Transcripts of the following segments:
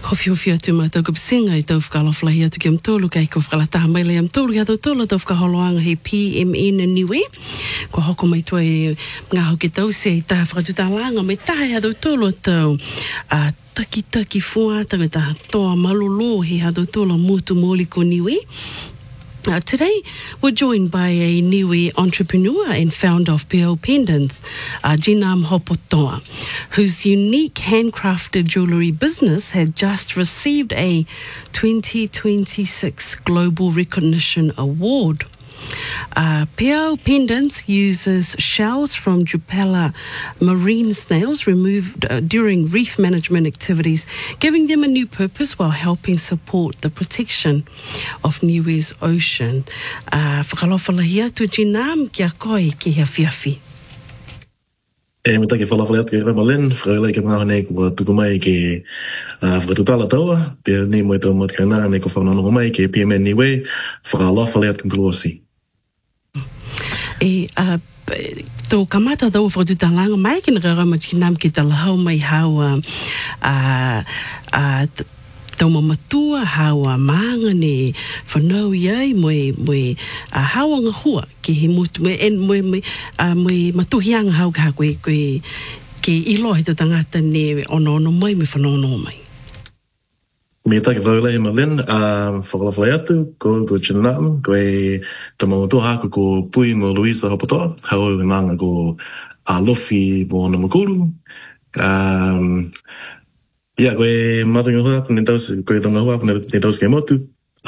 Hofi hofi atu mātou ka pisinga I tau whakalawhalahi atu ki am tōlu kai ko whakalataha mai le am tōlu ki atau tōla tau whakaholoanga he PMN niwe. Ko hoko mai tua e ngā hoki tau se I taha whakatutālanga me taha atau tōlu atau taki fuata me taha toa malolo he atau tōla mutu mōli ko niwe. Today, we're joined by a Niue entrepreneur and founder of PO Pendants, Jinam Hopotoa, whose unique handcrafted jewellery business had just received a 2026 Global Recognition Award. PO Pendants uses shells from Drupala marine snails removed during reef management activities, giving them a new purpose while helping support the protection of Niue's ocean. Whakalawhalahi atu Jinam kia koe ki hea whiawhi. Me take whalawhale atu ki Rama Lynn, whakailei ke mga nei kua tuku mai ki whakatutala taua, pia ni moe tau mati kainara nei ko whanonongo mai ki PMN Niue, whakalawhale atu ki Mtuluosi. Tō kamata tau whakatutālanga mai ki naka rama Jinam ki talahau mai haua tau mamatua haua maanga ne whanau iai moe haua ngahua ki he mutu moe matuhianga hau ka koe ke ilo he tō tangata ne ono mai me whanono mai. Me take whaulei ma Lynn, whakalawhale atu, ko Jinam, ko e te mamatua haku ko Pui mo Luisa Hopotoa, hau e maanga ko Lofi mo Namakuru. Yeah, ko e matunga hua, ko e tonga hua, ne tausi ke motu.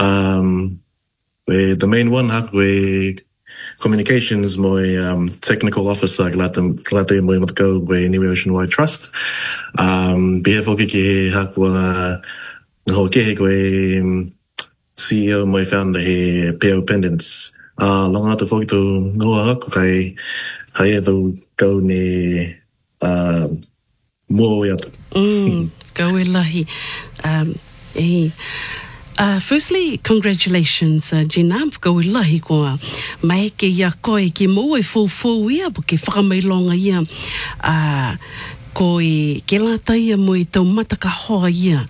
The main one haku ko e communications mo e technical officer kalate mo e matako ko e Niue Oceanwide Trust. Behe whoki ki haku ho ke ko e CEO mo e founder he PO Pendants. Longa atu whoki tō ngoa haku kai hai e tau kau ne mua atu. Go e lahi. Firstly, congratulations, Jinam, go e lahi koa. Mai ke ia koe ke mo e fō ia, po ke whakamailonga ia. Ko e ke lata ia mo e tau mataka hoa ia.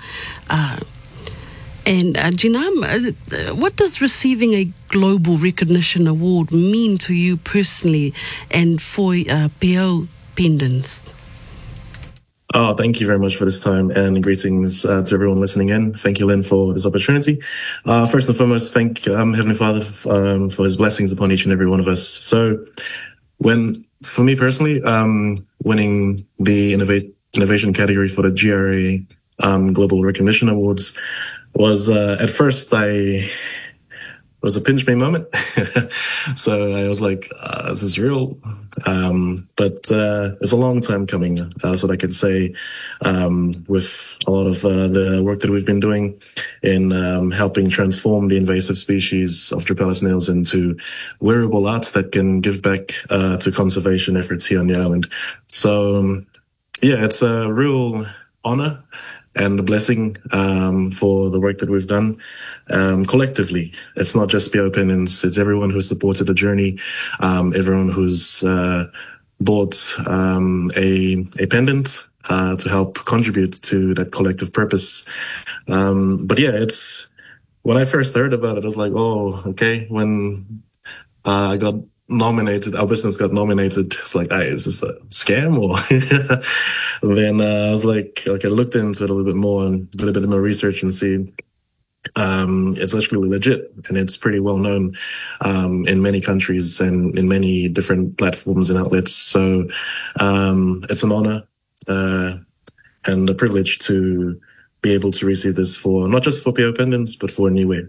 And Jinam, what does receiving a Global Recognition Award mean to you personally and for PO Pendants? Oh, thank you very much for this time and greetings to everyone listening in. Thank you, Lynn, for this opportunity. First and foremost, thank Heavenly Father for his blessings upon each and every one of us. So for me personally, winning the innovation category for the GRA Global Recognition Awards was at first it was a pinch me moment. So I was like, this is real. But it's a long time coming. That's what I can say with a lot of the work that we've been doing in helping transform the invasive species of Drupala snails into wearable arts that can give back to conservation efforts here on the island. So yeah, it's a real honor and a blessing for the work that we've done collectively. It's not just PO Pendants, it's everyone who's supported the journey, everyone who's bought a pendant to help contribute to that collective purpose. But yeah, when I first heard about it, I was like, oh, okay. When I got nominated, our business got nominated, it's like, hey, is this a scam? Or then I was like, okay, I looked into it a little bit more and did a bit more research and see it's actually legit and it's pretty well known in many countries and in many different platforms and outlets. So it's an honor and a privilege to be able to receive this for not just for PO Pendants, but for Niue.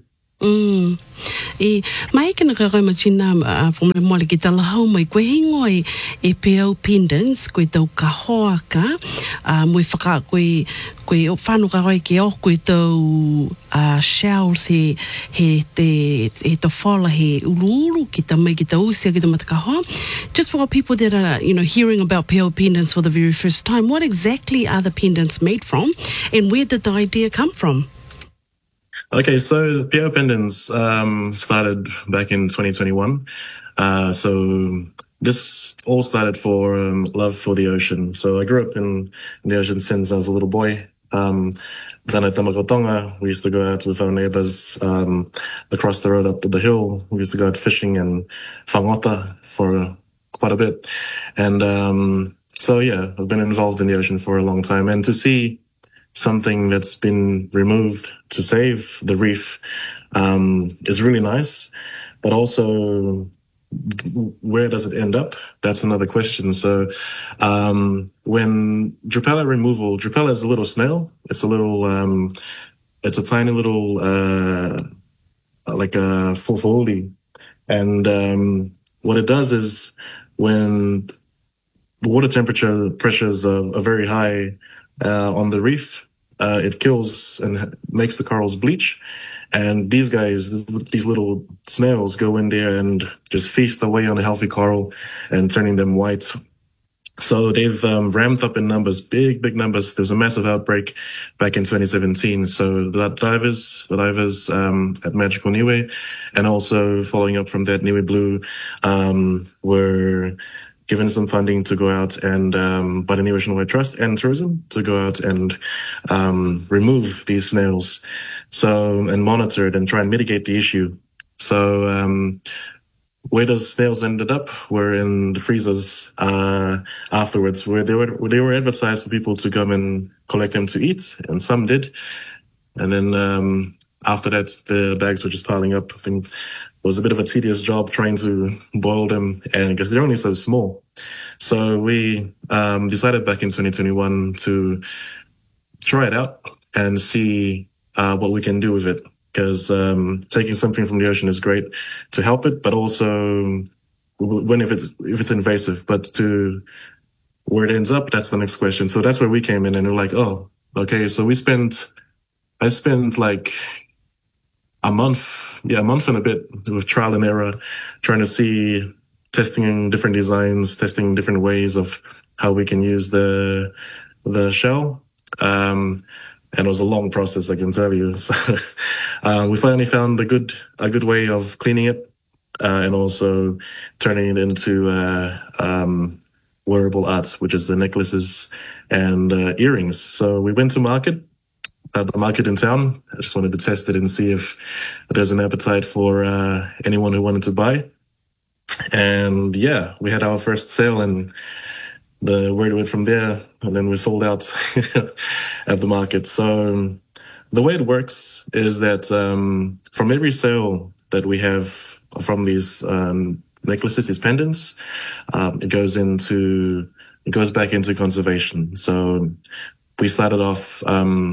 Mai ke naka kai Jinam from mole ki talahau mai koe hingo e PO Pendants koe tau ka hoa ka moe whaka koe o whanu ka kai ke o koe tau shells he to whala he uru ki ta mai ki ta usia ki ta mataka hoa. Just for people that are hearing about PO Pendants for the very first time, what exactly are the pendants made from and where did the idea come from? Okay, so PO Pendants started back in 2021. So this all started for love for the ocean. So I grew up in the ocean since I was a little boy. Then at Tamagotonga, we used to go out with our neighbors across the road up the hill. We used to go out fishing and whangota for quite a bit. And so, yeah, I've been involved in the ocean for a long time. And to see something that's been removed to save the reef is really nice. But also, where does it end up? That's another question. So when Drupella removal, Drupella is a little snail. It's a little, it's a tiny little, like a fofoli. And what it does is when the water temperature pressures are very high on the reef, it kills and makes the corals bleach. And these guys, these little snails, go in there and just feast away on a healthy coral and turning them white. So they've ramped up in numbers, big numbers. There's a massive outbreak back in 2017. So the divers at Magical Niue, and also following up from that, Niue Blue were given some funding to go out and by the Niue Ocean Trust and Tourism to go out and remove these snails. So, and monitor it and try and mitigate the issue. So, where those snails ended up were in the freezers afterwards, where they were advertised for people to come and collect them to eat, and some did. And then after that, the bags were just piling up. I think it was a bit of a tedious job trying to boil them, and because they're only so small. So we decided back in 2021 to try it out and see what we can do with it, because taking something from the ocean is great to help it, but also if it's invasive. But to where it ends up, that's the next question. So that's where we came in, and we're like, oh, okay. So I spent like a month and a bit with trial and error, trying to see, testing different designs, testing different ways of how we can use the shell. And it was a long process, I can tell you. So, we finally found a good way of cleaning it, and also turning it into wearable art, which is the necklaces and earrings. So we went to market, the market in town. I just wanted to test it and see if there's an appetite for anyone who wanted to buy. And yeah, we had our first sale, and the word went from there, and then we sold out at the market. So the way it works is that from every sale that we have from these necklaces, these pendants, it goes back into conservation. So we started off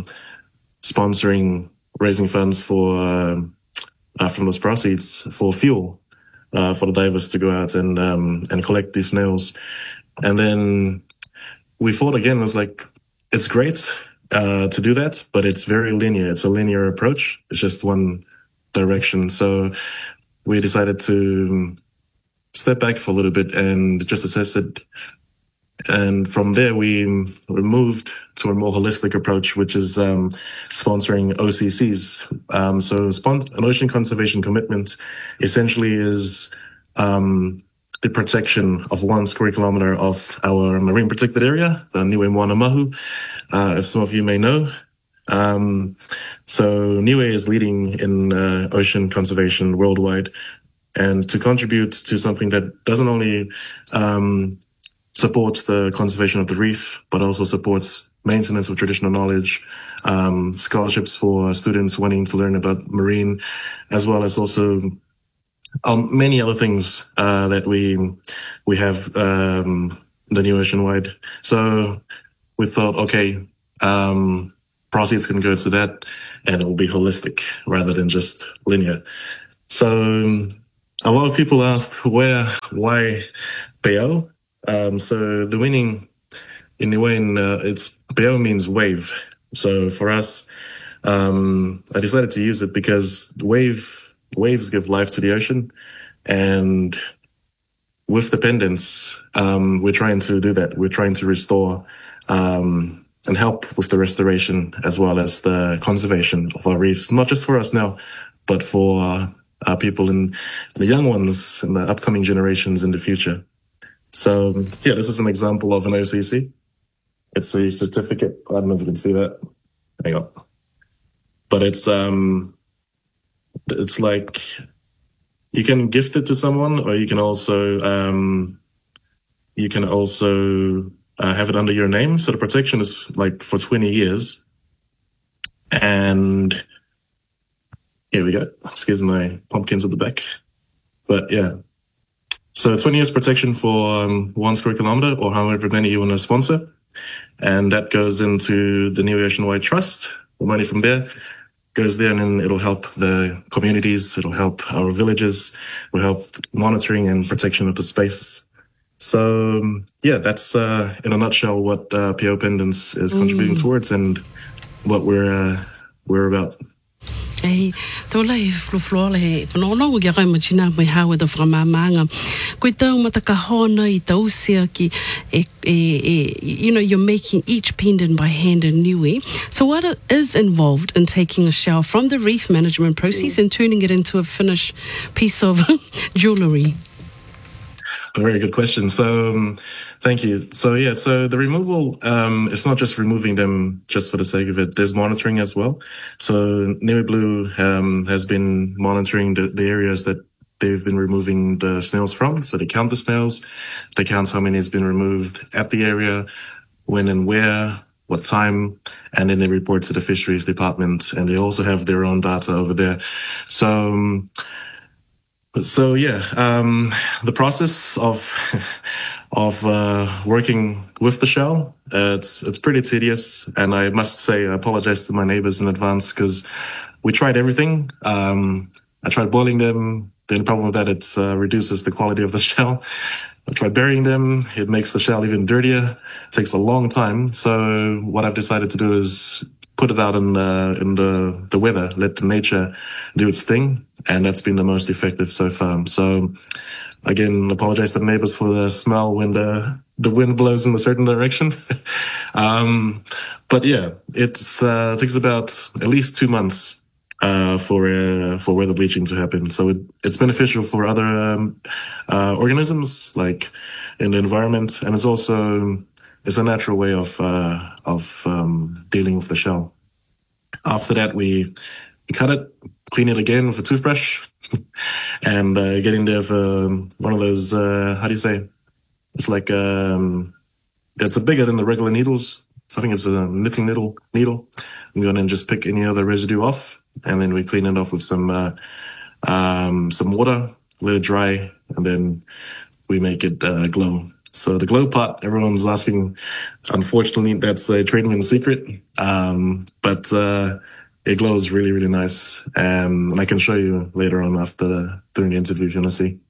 raising funds for from those proceeds for fuel for the divers to go out and collect these snails. And then we thought again, it was like, it's great to do that, but it's very linear. It's a linear approach. It's just one direction. So we decided to step back for a little bit and just assess it. And from there, we moved to a more holistic approach, which is sponsoring OCCs. So an ocean conservation commitment essentially is the protection of 1 square kilometer of our marine protected area, the Niue Moana Mahu, if some of you may know. So Niue is leading in ocean conservation worldwide, and to contribute to something that doesn't only support the conservation of the reef, but also supports maintenance of traditional knowledge, scholarships for students wanting to learn about marine, as well as also many other things that we have the Niue Ocean wide. So we thought, okay, proceeds can go to that, and it will be holistic rather than just linear. So a lot of people asked why Pe'au? So the meaning in Niuean, it's Pe'au means wave. So for us, I decided to use it because waves give life to the ocean, and with the pendants, we're trying to do that. We're trying to restore and help with the restoration as well as the conservation of our reefs, not just for us now, but for people in the young ones and the upcoming generations in the future. So yeah, this is an example of an OCC. It's a certificate. I don't know if you can see that. hang on. But it's like you can gift it to someone, or you can also have it under your name. So the protection is like for 20 years. And here we go. Excuse my pumpkins at the back. But yeah. So 20 years protection for 1 square kilometer, or however many you want to sponsor. And that goes into the Niue Ocean-wide Trust. The money from there goes there, and then it'll help the communities. It'll help our villages. It'll help monitoring and protection of the space. So yeah, that's in a nutshell what PO Pendants is contributing towards, and what we're about. Ei, tola e flufloa le whanono o kia kai machina mai hawa da whakamamanga. Koe tau matakahona I tausia ki you know, you're making each pendant by hand in Niue. So what is involved in taking a shell from the reef management process and turning it into a finished piece of jewellery? A very good question. So thank you. So yeah, so the removal, it's not just removing them just for the sake of it. There's monitoring as well. So Niue Blue has been monitoring the areas that they've been removing the snails from. So they count the snails, they count how many has been removed at the area, when and where, what time, and then they report to the fisheries department, and they also have their own data over there. So yeah, the process of working with the shell, it's pretty tedious, and I must say I apologize to my neighbors in advance, because we tried everything. I tried boiling them. The only problem with that, it reduces the quality of the shell. I tried burying them. It makes the shell even dirtier. It takes a long time. So what I've decided to do is put it out in the weather, let the nature do its thing, and that's been the most effective so far. So again, apologize to the neighbors for the smell when the wind blows in a certain direction. But yeah, it takes about at least 2 months for weather bleaching to happen. So it's beneficial for other organisms, like in the environment, and it's a natural way of dealing with the shell. After that, we cut it, clean it again with a toothbrush, and get in there for one of those, how do you say? It's like, it's bigger than the regular needles. So I think it's a knitting needle. We go in and just pick any other residue off, and then we clean it off with some water, let it dry, and then we make it glow. So the glow part, everyone's asking, unfortunately, that's a trademark secret, but it glows really, really nice. And I can show you later on during the interview if you want to see.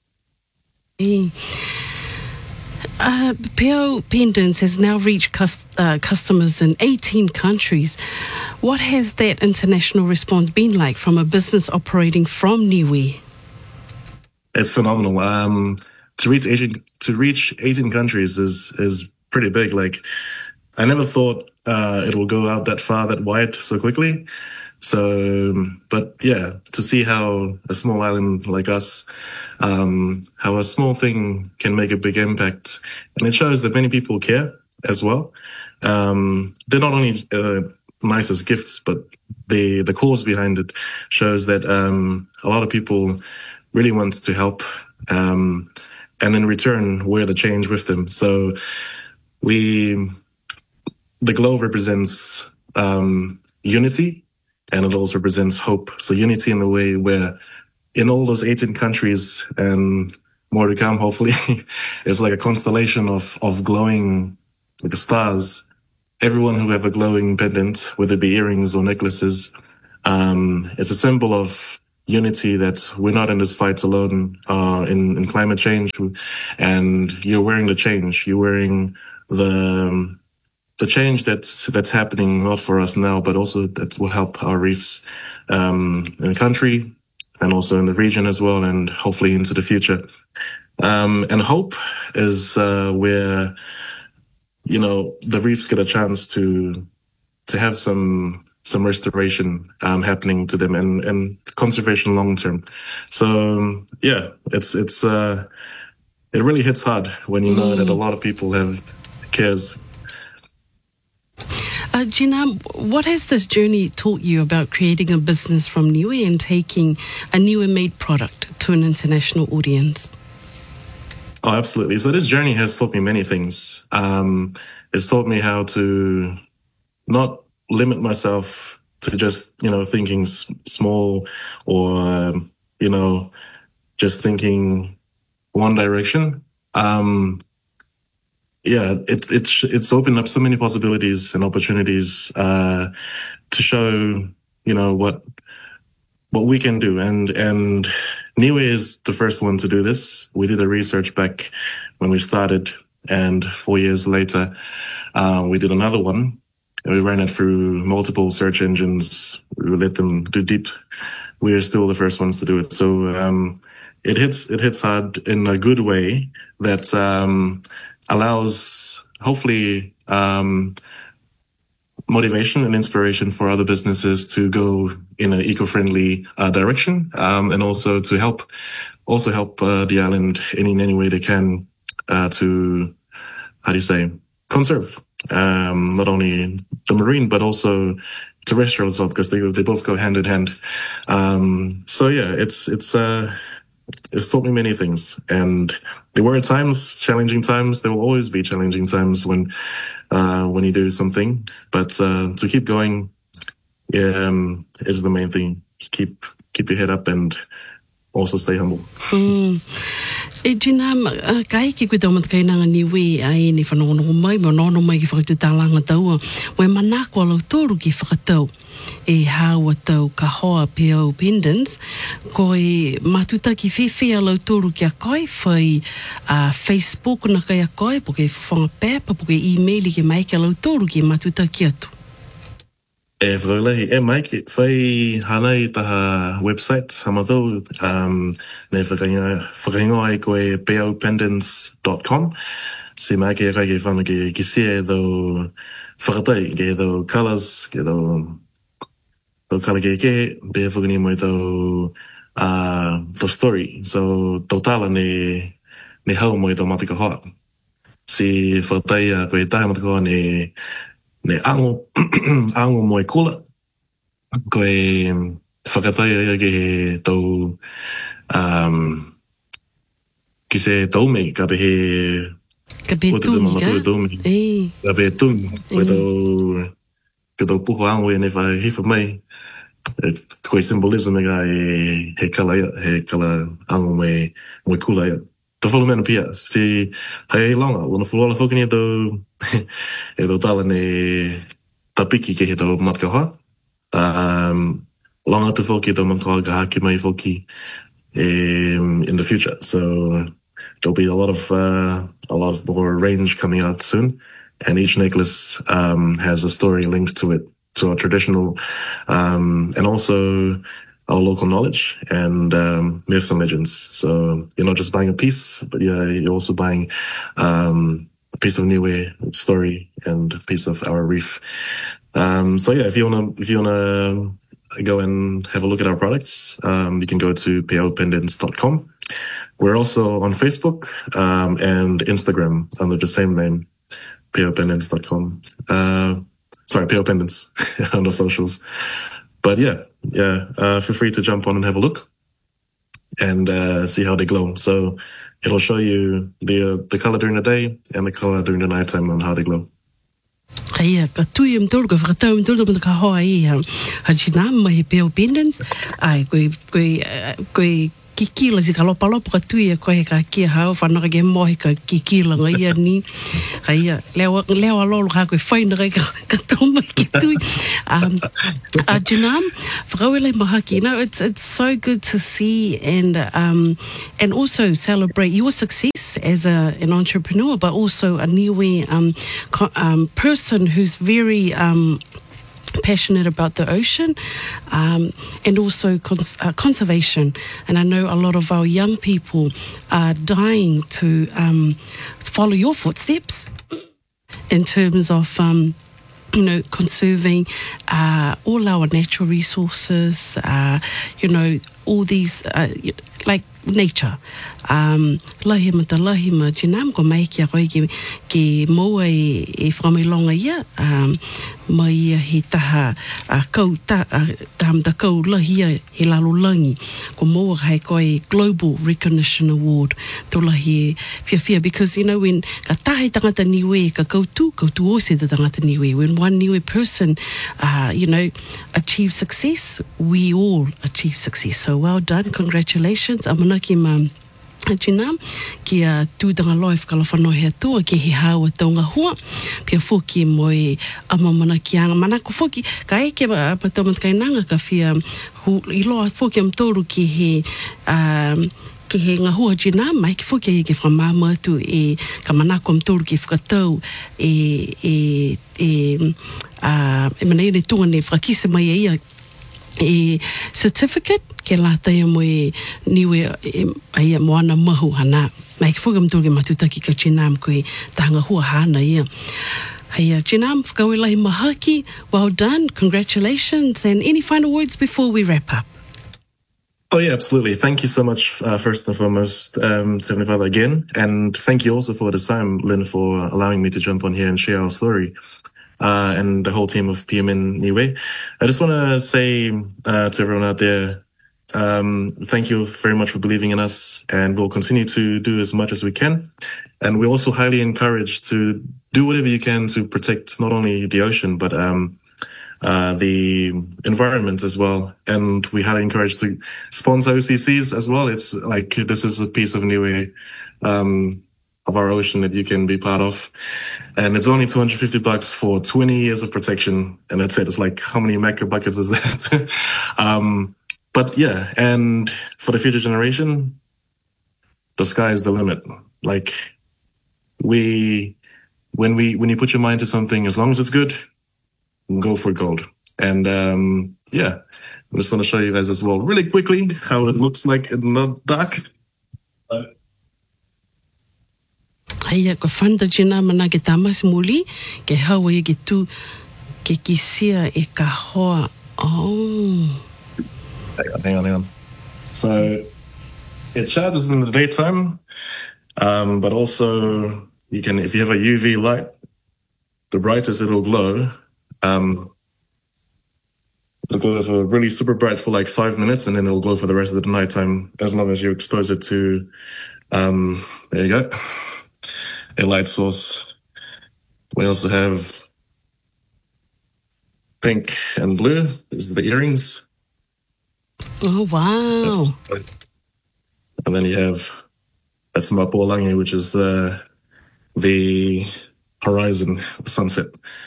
PO Pendants has now reached customers in 18 countries. What has that international response been like from a business operating from Niue? It's phenomenal. To reach 18 countries is pretty big. Like, I never thought it will go out that far, that wide, so quickly. So, but yeah, to see how a small island like us, how a small thing can make a big impact, and it shows that many people care as well. They're not only nice as gifts, but the cause behind it shows that a lot of people really want to help, and in return, wear the change with them. So the glow represents unity, and it also represents hope. So unity in the way where in all those 18 countries, and more to come, hopefully, it's like a constellation of glowing, like the stars. Everyone who have a glowing pendant, whether it be earrings or necklaces, it's a symbol of unity, that we're not in this fight alone in climate change, and you're wearing the change. You're wearing the change that's happening, not for us now, but also that will help our reefs in the country and also in the region as well, and hopefully into the future. And hope is where, you know, the reefs get a chance to have some restoration happening to them, and conservation long term. So yeah, it really hits hard when you know that a lot of people have cares. Gina, what has this journey taught you about creating a business from Niue and taking a Niue-made product to an international audience? Oh, absolutely. So this journey has taught me many things. It's taught me how to not limit myself to just, thinking small or, just thinking one direction. It's opened up so many possibilities and opportunities to show, what we can do. And Niue is the first one to do this. We did a research back when we started, and 4 years later, we did another one. And we ran it through multiple search engines. We let them do deep. We are still the first ones to do it. So it hits hard in a good way that allows, hopefully, motivation and inspiration for other businesses to go in an eco-friendly direction, and also to help the island in any way they can to, conserve not only the marine but also terrestrial as well, because they both go hand in hand. It's taught me many things, and there were times, challenging times. There will always be challenging times when you do something, but to keep going is the main thing. Keep your head up and also stay humble. E Gina, kai ki koe tau matakainanga Niue ai ni whanono mai, whanono mai ki whakatutālanga taua. Wai manako alau tōru ki whakatau e hawa tau ka hoa PO Pendants, ko e matuta ki whewhe alau tōru ki a kai, whai Facebook na kai a kai, po ke whawhanga pepa, po ke email ki mai ki alau tōru ki matuta ki atu. E whakalahi, mai ki whai hanai taha website, hamatau, ne whakaingoa ai koe popendants.com. Si mai ki kai ki whanu ki sia do whakatai, ki do colours, ki do colour ke, be whakani mo do story. So totala ne hau mo do mataka hoa. Si whakatai koe taha mataka hoa ne ango moe kula. Koe whakatai ke tau ki se taume, ka behe tungi ka? Ka behe tungi. Koe tau puho ango e ne whae hifa mai. Koe symbolism e ka he kala ango moe kula ia. Te whalu mena pia, si hei longa, wana whaluala whakani e tau tala ne tapiki ke he tau mataka hoa. Longa tu whoki e tau mataka hoa ka haki mai whoki in the future. So there'll be a lot of more range coming out soon. And each necklace has a story linked to it, to our traditional and also our local knowledge and myths and legends. So you're not just buying a piece, but you're also buying a piece of Niue story and a piece of our reef. If you wanna go and have a look at our products, you can go to popendants.com. We're also on Facebook and Instagram under the same name, popendants.com. Sorry, popendants on the socials. But feel free to jump on and have a look and see how they glow. So it'll show you the color during the day and the color during the nighttime on how they glow. Ia, ka tui mtoro, ka whakatau mtoro, mta ka hoa i Gina, mai PO Pendants. Ai, koe kikila si ka lopalopo ka tui koe he ka kia hao, whanaka ke mohi ka kikila nga ia ni. Ia, leo alolo ka koe whaina kai ka toma ki tui. Gina, whakawelai mahaki, it's so good to see and also celebrate your success as an entrepreneur, but also a Niue person who's very passionate about the ocean and also conservation. And I know a lot of our young people are dying to follow your footsteps in terms of conserving all our natural resources, all these like nature. Lahima ta lahima, Gina, ko mai kia koe ki moa e whamelonga ia, mai he taha kau lahia he lalo langi ko moa hai koe Global Recognition Award to lahi fia because you know when ka tahe tangata niwe ka koutu ose te tangata niwe when one niwe person you know achieve success we all achieve success so well done congratulations amanaki ma Jinam, kia tūtanga life kalawhanau hea toa ki he hawa taunga hua. Pia whoki moe amamana ki anga. Manako whoki, ka eke pataumat kai nanga ka whia i loa whoki am tōru ki he ngā hua Jinam, mai ki whoki ke whamama atu ka manako am tōru ki whakatau mana ene tunga ne whakise mai ia certificate ke lata ia moe niwe ia moana mahu hana. Mai ki whugam tūke matutaki ka Jinam koe tahanga hua hana ia. Hei Jinam, whakawe lahi mahaki, well done, congratulations, and any final words before we wrap up? Oh yeah, absolutely. Thank you so much, first and foremost, to Heavenly Father again, and thank you also for this time, Lynn, for allowing me to jump on here and share our story. And the whole team of PMN Niue. I just want to say to everyone out there, thank you very much for believing in us, and we'll continue to do as much as we can. And we're also highly encouraged to do whatever you can to protect not only the ocean, but the environment as well. And we highly encourage to sponsor OCCs as well. It's like this is a piece of Niue of our ocean that you can be part of. And it's only $250 for 20 years of protection. And that's it. It's like, how many macro buckets is that? But yeah, and for the future generation, the sky is the limit. Like when you put your mind to something, as long as it's good, go for gold. And yeah, I just want to show you guys as well really quickly how it looks like in the dark. Haia ko whanda Jinam mana ke tamasi muli ke hawa i ke tu ke kisia e ka hoa. Oh. Hang on. So it charges in the daytime, but also you can, if you have a UV light, the brightest it'll glow. It'll go for really super bright for like 5 minutes, and then it'll glow for the rest of the nighttime as long as you expose it to. There you go. A light source. We also have pink and blue. These are the earrings. Oh, wow. And then you have, that's Mapualangi, which is the horizon, the sunset.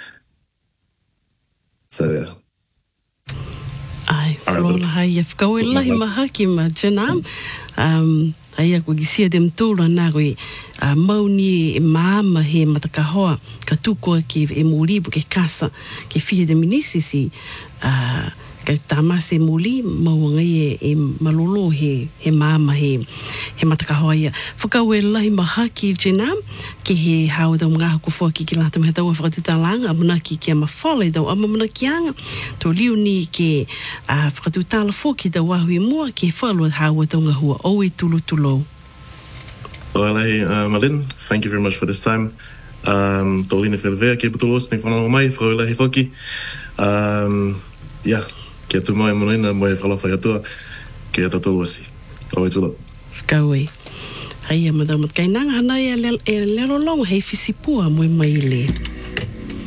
So, yeah. Ai, whalola hai e whakau e lahi maha ki ma Jinam. Ai ako gisia dem tōra nā koe mauni e māma he matakahoa ka tūkoa ki e mōribu ke kasa ke whia de minisisi ka tāmase mōli mauangai e malolo he māma he matakahoa ia. Whakau e lahi maha ki Jinam ke he hao dau mga hako fua ki lata maha tau a whakatutalanga amana ki kia mawhale dau amamana ki anga tō liu ni ke whakatutala fua ki dau ahui mua ke whalua hao dau ngā hua o e tulo. Well, Malin, thank you very much for this time. Tō lina whewea ke putulos ni whanau mai, whauelahi whoki. Yeah, kia tu mai monoina mai whalawhai atua, kia tatolosi. O e tulo. Whakau e. Hai a madau mat kai nanga hana e lero longa hei fisipua moe mai le.